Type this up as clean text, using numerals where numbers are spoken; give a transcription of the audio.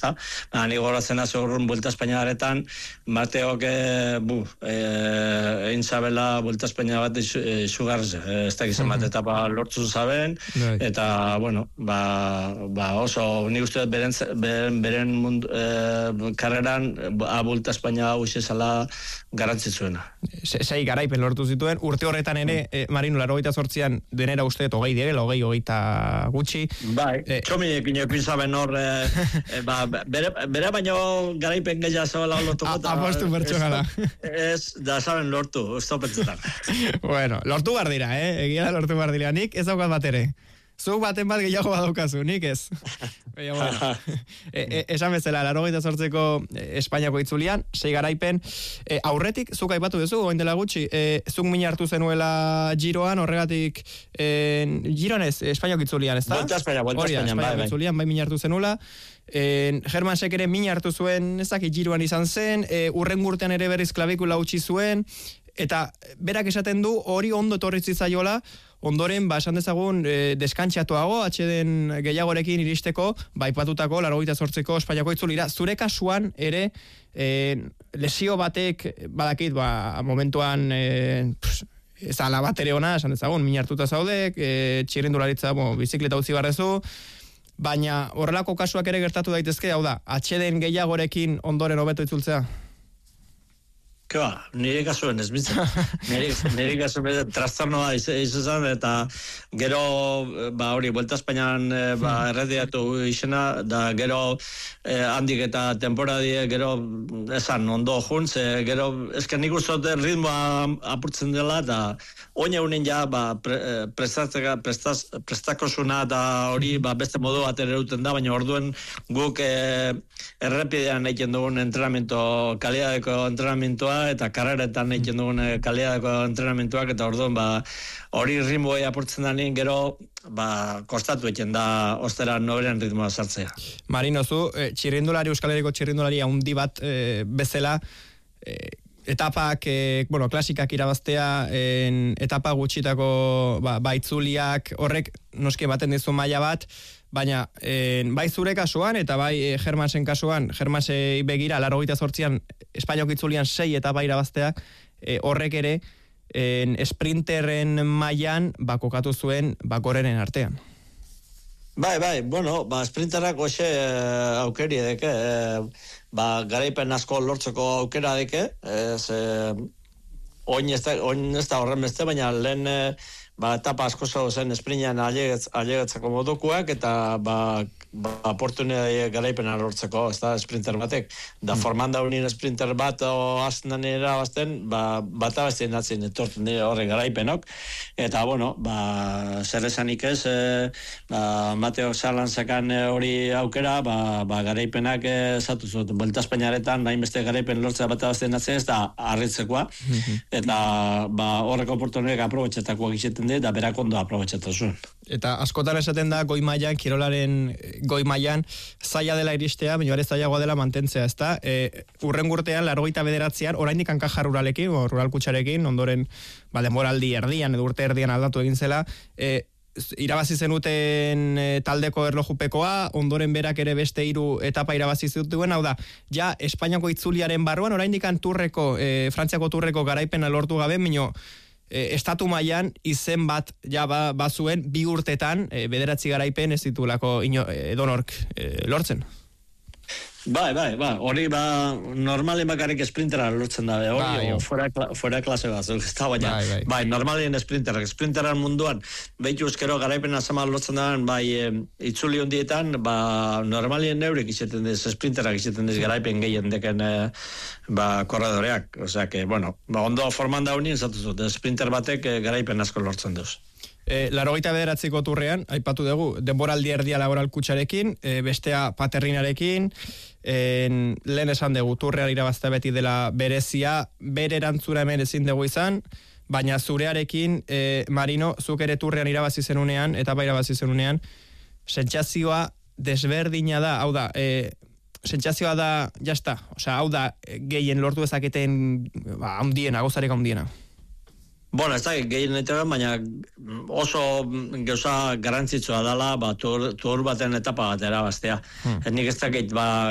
ezta? Ni goratzen hasi horren Vuelta a España aretan, Mateok egin zabela Vuelta a España bat izugarz, ez da gizan bat etapa lortzu zaben, eta, bueno, oso, nik uste beren karreran Vuelta a España hau izela garantzitzuena. Sei garaipen lortu zituen, urte horretan ere, Marino, 88an denera uste dut 20 direla, 20 gutxi. Bai, txominekin ekin zaben hor, bere baino garaipen gehiago zabela lortuko. Apostu pertsonala. Ez, da zaben lortu, ez topetzetan. Bueno, lortu behar dira, egia da lortu behar dira, nik ez daukat bat ere. Zuk baten bat gehiago badaukazu, nik ez. Bueno, esan bezala, 88ko Espainiako itzulian, 6 garaipen. Aurretik, zuk aipatu duzu, oin dela gutxi, zuk min hartu zenuela Giroan, horregatik, Giroan ez, Espainiako itzulian, ez da? Vuelta a España, Espainiako itzulian, bai min hartu zenuela. Germansek ere min hartu zuen, ezak, Giroan izan zen, urren urtean ere berriz klabikula utzi zuen, eta berak esaten du hori ondo etorri zaiola, ondoren, esan dezagun, deskantxatuago, atxeden gehiagorekin iristeko, aipatutako 88ko Espainiako itzulira. Zure kasuan ere, lesio batek, badakit, momentuan, zala bat ere ona, esan dezagun, min hartuta zaudek, txirrindularitza, bizikleta utzi barrezu, baina horrelako kasuak ere gertatu daitezke, hau da, atxeden gehiagorekin ondoren hobeto itzultzea? Nire kasuen ez bitzen. Nire kasuen trastornoa izan, eta gero, hori, Vuelta a Españan errediatu izena, da gero handik eta temporadie, gero esan ondo juntz, gero esken nik uste ritmoa apurtzen dela, eta oin eunen ja prestakosuna eta hori beste modu bat ereruten da, baina orduen guk errepidean egiten dugun entrenamiento, kalidadeko entrenamentoa, eta karreretan egiten dugun kalidadeko entrenamentuak, eta orduan hori ritmoa apurtzen da nien, gero kostatu egiten da ostera noberen ritmoa sartzea. Marino, zu, Euskal Herriko txirrindulari handi bat bezala, etapak, klasikak irabaztea, etapa gutxitako baitzuliak, horrek noski baten dizu maila bat, baina bai zure kasuan eta bai Germansen kasuan, Germansei begira 88an Espainiako itzulian 6 etapa irabazteak, horrek ere sprinterren mailan kokatu zuen bakorenen artean. Bai, bueno, sprinterrak hoxe aukeri edeke, garaipen asko lortzeko aukera edeke, oin ez da horren beste, baina lehen etapa asko zen esprinean ailegatzeko modukoak, eta oportunidade garaipena lortzeko, ez da, sprinter batek. Da forman daunien sprinter bat azten nire abazten, bat abazten atzen etorten dira horre garaipenok, eta, bueno, zer esanik ez, Mateo Salan zakan hori aukera, garaipenak zatu zut, Vuelta a Españaretan, nahin beste garaipen lortzea bat abazten atzen ez, da harritzekoa, eta horreko oportunidek aprobetxetakoak izeten dira, da berak ondo aprobetxetu zuen. Eta askotan esaten da goi mailan, kirolaren goi mailan, zaila dela iristea, baina ere zailagoa dela mantentzea, ezta? Urren urtean, 89an, oraindik hankajar ruralekin, rural kutxarekin, ondoren, denboraldi erdian, edo urte erdian aldatu egin zela, irabazi zenuten taldeko erlojupekoa, ondoren berak ere beste 3 etapa irabazi zituen, hau da, ja, Espainiako itzuliaren barruan, oraindik Turreko, Frantziako Turreko garaipena lortu gabe, mino, estatu mailan izen bat bazuen 2 urtetan 9 garaipen ez ditulako edonork lortzen. Bai, hori normalen bakarrik sprintera lortzen da, hori fuera klase bat, ez da, baina, normalen sprinteran munduan, behitu euskero garaipen azama lortzen da, itzuli hondietan, normalien neurek izeten dez, sprinterak izeten dez garaipen gehien deken korredoreak, osea, que, bueno, ondo forman daunien, zatu zut, sprinter batek garaipen asko lortzen duz. 89ko Turrean, aipatu dugu, denboraldi erdia laboral kutxarekin, bestea Paterrinarekin, lehen esan dugu, Turrean irabaztea beti dela berezia, bere erantzura hemen ezin dugu izan, baina zurearekin, Marino, zuk ere Turrean irabazi zenunean, etapa irabazi zenunean, sentsazioa desberdina da, hau da, sentsazioa da, jazta, hau da, gehien lortu ezaketen, handiena, gozareka handiena. Bueno, ez da gehien etaren, baina oso gauza garantzitsua dela, tur baten etapa bat erabaztea. Nik ez dakit,